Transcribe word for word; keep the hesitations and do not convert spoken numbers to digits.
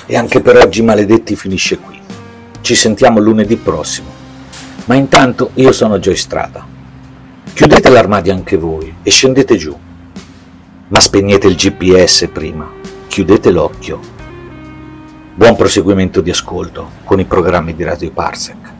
E anche per oggi, maledetti, finisce qui. Ci sentiamo lunedì prossimo. Ma intanto io sono già in strada. Chiudete l'armadio anche voi e scendete giù. Ma spegnete il G P S prima. Chiudete l'occhio. Buon proseguimento di ascolto con i programmi di Radio Parsec.